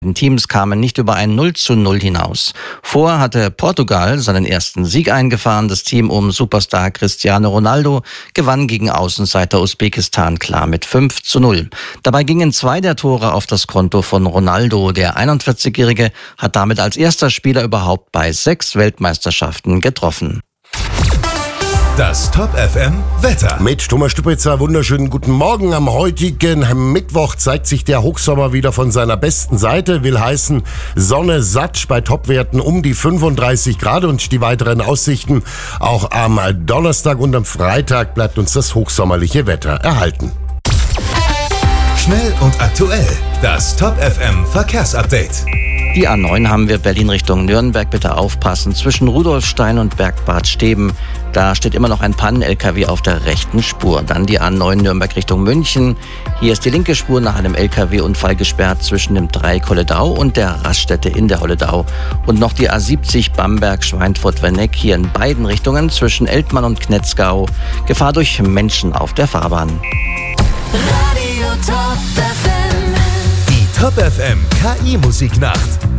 Die Teams kamen nicht über ein 0:0 hinaus. Vorher hatte Portugal seinen ersten Sieg eingefahren. Das Team um Superstar Cristiano Ronaldo gewann gegen Außenseiter Usbekistan klar mit 5:0. Dabei gingen 2 der Tore auf das Konto von Ronaldo. Der 41-Jährige hat damit als erster Spieler überhaupt bei 6 Weltmeisterschaften getroffen. Das Top FM Wetter. Mit Thomas Stupitzer, wunderschönen guten Morgen. Am heutigen Mittwoch zeigt sich der Hochsommer wieder von seiner besten Seite. Will heißen, Sonne satt bei Topwerten um die 35 Grad und die weiteren Aussichten. Auch am Donnerstag und am Freitag bleibt uns das hochsommerliche Wetter erhalten. Schnell und aktuell. Das Top FM Verkehrsupdate. Die A9 haben wir Berlin Richtung Nürnberg. Bitte aufpassen. Zwischen Rudolfstein und Bergbad Steben. Da steht immer noch ein Pannen-LKW auf der rechten Spur. Dann die A9 Nürnberg Richtung München. Hier ist die linke Spur nach einem LKW-Unfall gesperrt zwischen dem Dreieck Holledau und der Raststätte in der Holledau. Und noch die A70 Bamberg-Schweinfurt-Werneck. Hier in beiden Richtungen zwischen Eltmann und Knetzgau. Gefahr durch Menschen auf der Fahrbahn. Die Top FM KI Musiknacht.